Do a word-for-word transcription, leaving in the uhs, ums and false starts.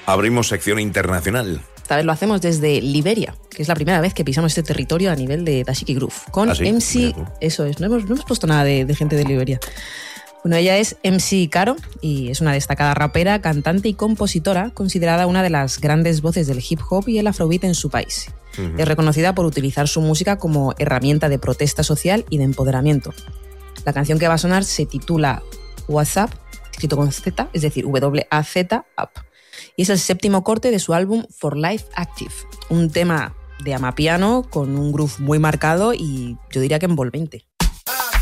Abrimos sección internacional. Esta vez lo hacemos desde Liberia, que es la primera vez que pisamos este territorio a nivel de Dashiki Groove. Con ¿Ah, sí? M C... Eso es, no hemos, no hemos puesto nada de, de gente de Liberia. Bueno, ella es M C Caro y es una destacada rapera, cantante y compositora, considerada una de las grandes voces del hip hop y el afrobeat en su país. Uh-huh. Es reconocida por utilizar su música como herramienta de protesta social y de empoderamiento. La canción que va a sonar se titula WhatsApp, escrito con Z, es decir, W A Z, Up. Y es el séptimo corte de su álbum For Life Active, un tema de amapiano con un groove muy marcado y yo diría que envolvente.